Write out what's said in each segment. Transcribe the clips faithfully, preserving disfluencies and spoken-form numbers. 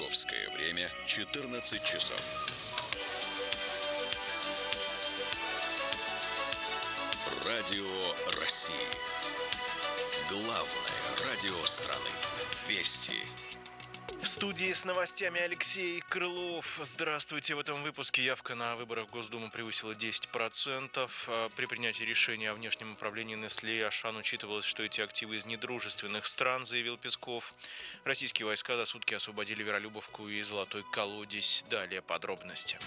Московское время четырнадцать часов. Радио России. Главное радио страны. Вести. В студии с новостями Алексей Крылов. Здравствуйте. В этом выпуске явка на выборах в Госдуму превысила десять процентов. При принятии решения о внешнем управлении Nestlé и Ашан учитывалось, что эти активы из недружественных стран, заявил Песков. Российские войска за сутки освободили Веролюбовку и Золотой Колодец. Далее подробности.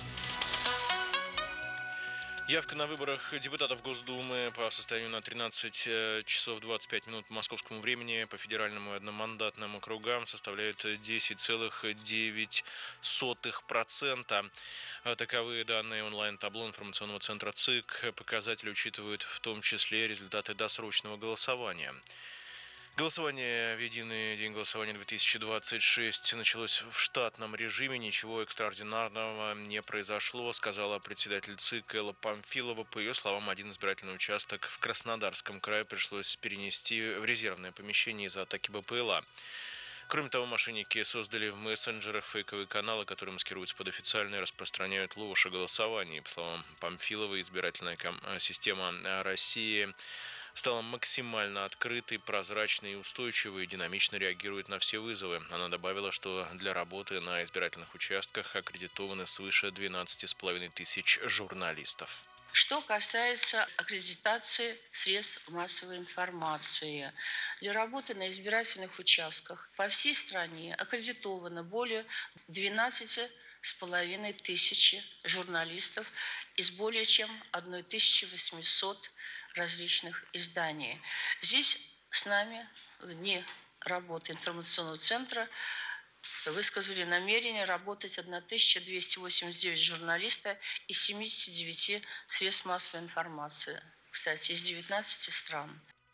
Явка на выборах депутатов Госдумы по состоянию на тринадцать часов двадцать пять минут по московскому времени по федеральному и одномандатным округам составляет десять целых девять сотых процента. Таковы данные онлайн-табло информационного центра ЦИК. Показатели учитывают в том числе результаты досрочного голосования. Голосование в единый день голосования две тысячи двадцать шесть началось в штатном режиме. Ничего экстраординарного не произошло, сказала председатель ЦИК Элла Памфилова. По ее словам, один избирательный участок в Краснодарском крае пришлось перенести в резервное помещение из-за атаки БПЛА. Кроме того, мошенники создали в мессенджерах фейковые каналы, которые маскируются под официальные и распространяют ложь о голосовании. По словам Памфиловой, избирательная система России стала максимально открытой, прозрачной и устойчивой, и динамично реагирует на все вызовы. Она добавила, что для работы на избирательных участках аккредитованы свыше двенадцать с половиной тысяч журналистов. Что касается аккредитации средств массовой информации, для работы на избирательных участках по всей стране аккредитовано более двенадцать с половиной тысячи журналистов из более чем тысяча восемьсот различных изданий. Здесь с нами в дни работы информационного центра высказали намерение работать тысяча двести восемьдесят девять журналистов из семидесяти девяти средств массовой информации. Кстати, из девятнадцати стран.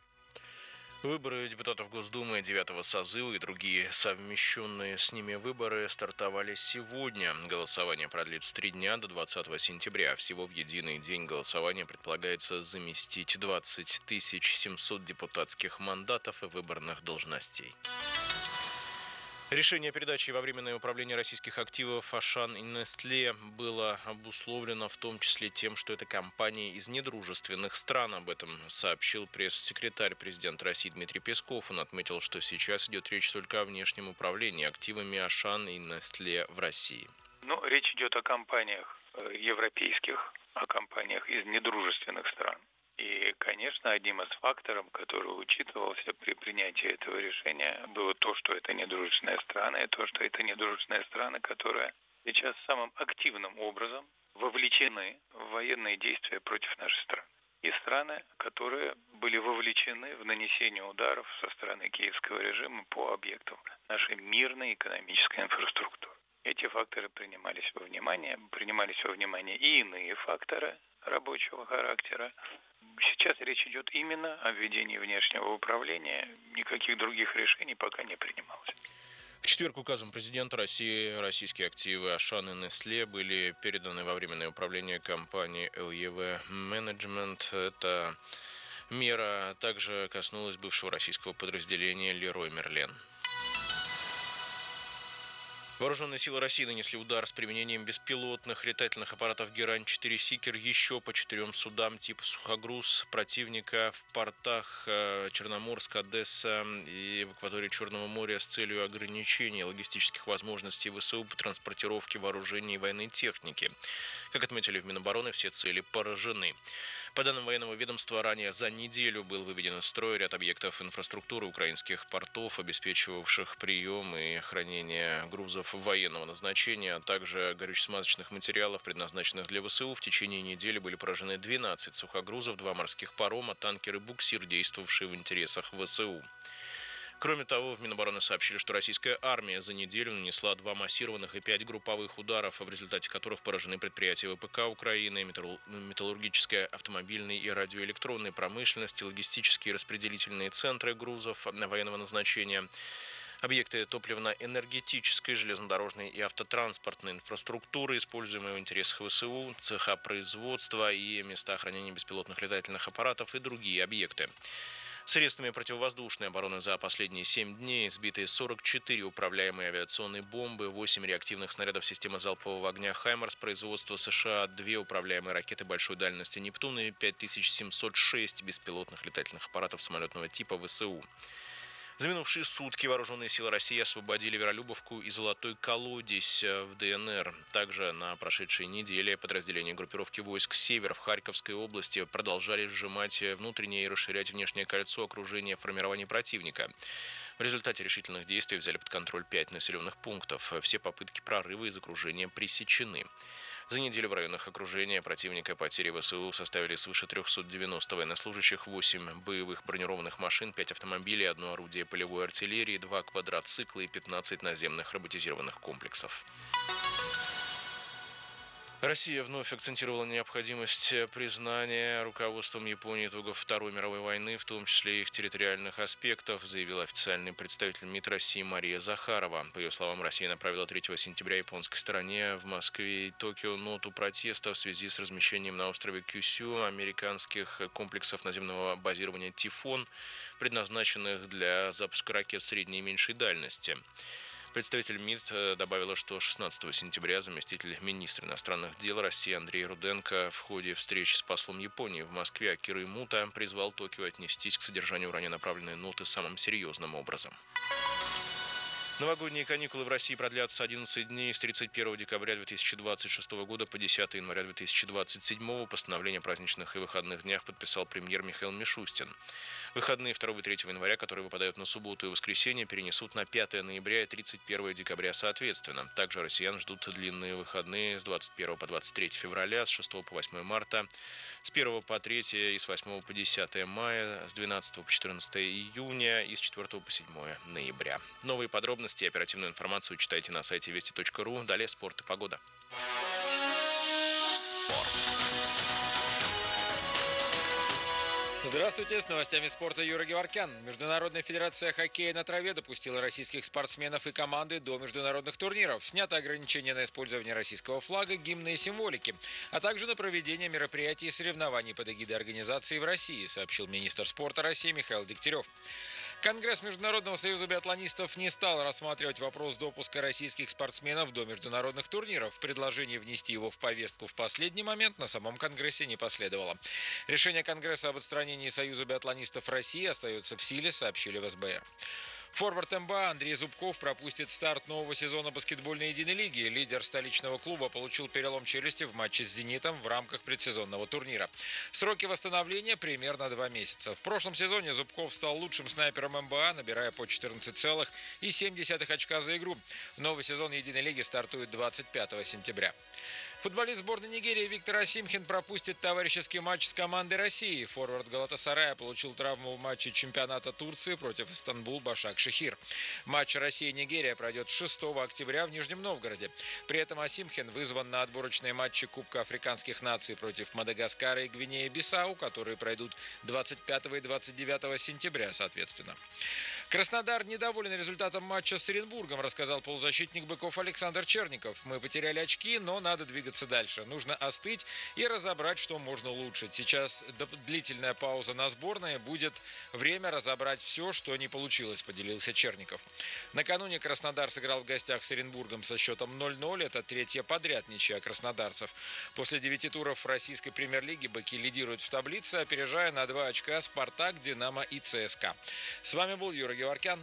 Выборы депутатов Госдумы девятого созыва и другие совмещенные с ними выборы стартовали сегодня. Голосование продлится три дня до двадцатого сентября. Всего в единый день голосования предполагается заместить двадцать тысяч семьсот депутатских мандатов и выборных должностей. Решение о передаче во временное управление российских активов Ашан и Nestlé было обусловлено в том числе тем, что это компании из недружественных стран. Об этом сообщил пресс-секретарь президента России Дмитрий Песков. Он отметил, что сейчас идет речь только о внешнем управлении активами Ашан и Nestlé в России. Ну, речь идет о компаниях европейских, о компаниях из недружественных стран. И, конечно, одним из факторов, который учитывался при принятии этого решения, было то, что это недружественные страны, и то, что это недружественные страны, которые сейчас самым активным образом вовлечены в военные действия против нашей страны. И страны, которые были вовлечены в нанесение ударов со стороны киевского режима по объектам нашей мирной экономической инфраструктуры. Эти факторы принимались во внимание, принимались во внимание и иные факторы рабочего характера. Сейчас речь идет именно о введении внешнего управления. Никаких других решений пока не принималось. В четверг указом президента России российские активы Ашан и Nestlé были переданы во временное управление компании эл е вэ Management. Эта мера также коснулась бывшего российского подразделения Лерой Мерлен. Вооруженные силы России нанесли удар с применением беспилотных летательных аппаратов Герань-четыре «Сикер» еще по четырем судам типа «Сухогруз» противника в портах Черноморск, Одесса и в акватории Черного моря с целью ограничения логистических возможностей ВСУ по транспортировке вооружений и военной техники. Как отметили в Минобороны, все цели поражены. По данным военного ведомства, ранее за неделю был выведен из строя ряд объектов инфраструктуры украинских портов, обеспечивавших прием и хранение грузов военного назначения, а также горюче-смазочных материалов, предназначенных для ВСУ. В течение недели были поражены двенадцать сухогрузов, два морских парома, танкер и буксир, действовавшие в интересах ВСУ. Кроме того, в Минобороны сообщили, что российская армия за неделю нанесла два массированных и пять групповых ударов, в результате которых поражены предприятия вэ пэ ка Украины, металлургическая, автомобильная и радиоэлектронная промышленность, логистические и распределительные центры грузов военного назначения, объекты топливно-энергетической, железнодорожной и автотранспортной инфраструктуры, используемые в интересах ВСУ, цеха производства и места хранения беспилотных летательных аппаратов и другие объекты. Средствами противовоздушной обороны за последние семь дней сбиты сорок четыре управляемые авиационные бомбы, восемь реактивных снарядов системы залпового огня «Хаймарс» производства США, две управляемые ракеты большой дальности «Нептун» и пять тысяч семьсот шесть беспилотных летательных аппаратов самолетного типа ВСУ. За минувшие сутки вооруженные силы России освободили Веролюбовку и Золотой Колодец в ДНР. Также на прошедшей неделе подразделения группировки войск «Север» в Харьковской области продолжали сжимать внутреннее и расширять внешнее кольцо окружения формирования противника. В результате решительных действий взяли под контроль пять населенных пунктов. Все попытки прорыва из окружения пресечены. За неделю в районах окружения противника потери ВСУ составили свыше трехсот девяноста военнослужащих, восемь боевых бронированных машин, пять автомобилей, одно орудие полевой артиллерии, два квадроцикла и пятнадцать наземных роботизированных комплексов. Россия вновь акцентировала необходимость признания руководством Японии итогов Второй мировой войны, в том числе их территориальных аспектов, заявил официальный представитель МИД России Мария Захарова. По ее словам, Россия направила третьего сентября японской стороне в Москве и Токио ноту протеста в связи с размещением на острове Кюсю американских комплексов наземного базирования «Тифон», предназначенных для запуска ракет средней и меньшей дальности. Представитель МИД добавила, что шестнадцатого сентября заместитель министра иностранных дел России Андрей Руденко в ходе встречи с послом Японии в Москве Акиро Имута призвал Токио отнестись к содержанию ранее направленной ноты самым серьезным образом. Новогодние каникулы в России продлятся одиннадцать дней с тридцать первого декабря две тысячи двадцать шестого года по десятого января две тысячи двадцать седьмого. Постановление о праздничных и выходных днях подписал премьер Михаил Мишустин. Выходные второго и третьего января, которые выпадают на субботу и воскресенье, перенесут на пятое ноября и тридцать первого декабря соответственно. Также россиян ждут длинные выходные с двадцать первого по двадцать третье февраля, с шестого по восьмое марта, с первого по третье и с восьмого по десятое мая, с двенадцатого по четырнадцатое июня и с четвёртого по седьмое ноября. Новые подробности и оперативную информацию читайте на сайте вести точка ру. Далее спорт и погода. Спорт. Здравствуйте, с новостями спорта Юра Геворкян. Международная федерация хоккея на траве допустила российских спортсменов и команды до международных турниров. Снято ограничение на использование российского флага, гимна и символики, а также на проведение мероприятий и соревнований под эгидой организации в России, сообщил министр спорта России Михаил Дегтярев. Конгресс Международного союза биатлонистов не стал рассматривать вопрос допуска российских спортсменов до международных турниров. Предложение внести его в повестку в последний момент на самом Конгрессе не последовало. Решение Конгресса об отстранении Союза биатлонистов России остается в силе, сообщили в эс бэ эр. Форвард эм бэ а Андрей Зубков пропустит старт нового сезона баскетбольной единой лиги. Лидер столичного клуба получил перелом челюсти в матче с «Зенитом» в рамках предсезонного турнира. Сроки восстановления примерно два месяца. В прошлом сезоне Зубков стал лучшим снайпером эм бэ а, набирая по четырнадцать целых семь десятых очка за игру. Новый сезон единой лиги стартует двадцать пятого сентября. Футболист сборной Нигерии Виктор Осимхен пропустит товарищеский матч с командой России. Форвард Галатасарая получил травму в матче чемпионата Турции против Истанбул Башак-Шехир. Матч Россия-Нигерия пройдет шестого октября в Нижнем Новгороде. При этом Осимхен вызван на отборочные матчи Кубка африканских наций против Мадагаскара и Гвинеи-Бисау, которые пройдут двадцать пятого и двадцать девятого сентября, соответственно. Краснодар недоволен результатом матча с Оренбургом, рассказал полузащитник «Быков» Александр Черников. Мы потеряли очки, но надо двигаться дальше. Нужно остыть и разобрать, что можно улучшить. Сейчас длительная пауза на сборной. Будет время разобрать все, что не получилось, поделился Черников. Накануне Краснодар сыграл в гостях с Оренбургом со счетом ноль ноль. Это третья подряд ничья краснодарцев. После девяти туров российской премьер-лиги «Быки» лидируют в таблице, опережая на два очка «Спартак», «Динамо» и «ЦСКА». С вами был Юра Геворкян.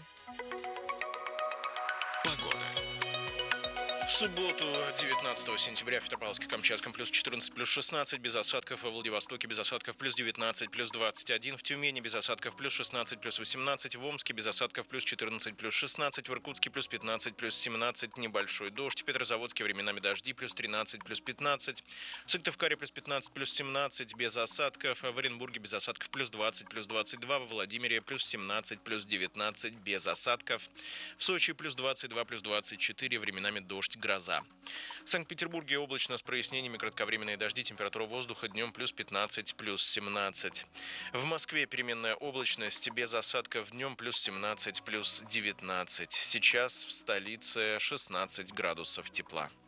Погода. В субботу, девятнадцатого сентября, в Петропавловске-Камчатском плюс четырнадцать, плюс шестнадцать, без осадков, во Владивостоке без осадков плюс девятнадцать, плюс двадцать один, в Тюмени без осадков плюс шестнадцать, плюс восемнадцать, в Омске без осадков плюс четырнадцать, плюс шестнадцать, в Иркутске плюс пятнадцать, плюс семнадцать, небольшой дождь, в Петрозаводске временами дожди плюс тринадцать, плюс пятнадцать, в Сыктывкаре плюс пятнадцать, плюс семнадцать, без осадков, в Оренбурге без осадков плюс двадцать, плюс двадцать два, во Владимире плюс семнадцать, плюс девятнадцать, без осадков, в Сочи плюс двадцать два, плюс двадцать четыре, временами дождь, гроза. В Санкт-Петербурге облачно с прояснениями, кратковременные дожди, температура воздуха днем плюс пятнадцать, плюс семнадцать. В Москве переменная облачность, без осадков, днем плюс семнадцать, плюс девятнадцать. Сейчас в столице шестнадцать градусов тепла.